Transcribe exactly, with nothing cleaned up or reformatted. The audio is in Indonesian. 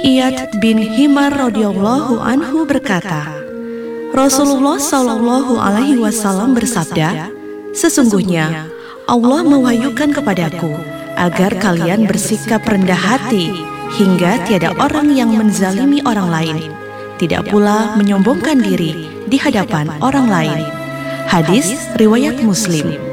Iyad bin Himar radhiyallahu anhu berkata, Rasulullah shallallahu alaihi wasallam bersabda, sesungguhnya Allah mewahyukan kepadaku agar kalian bersikap rendah hati hingga tiada orang yang menzalimi orang lain, tidak pula menyombongkan diri di hadapan orang lain. Hadis riwayat Muslim.